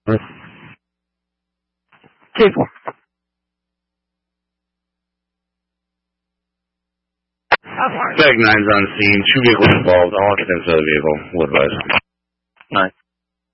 K4. Bag 9's on scene. 2 vehicles involved. All occupants of the vehicle will advise. 9.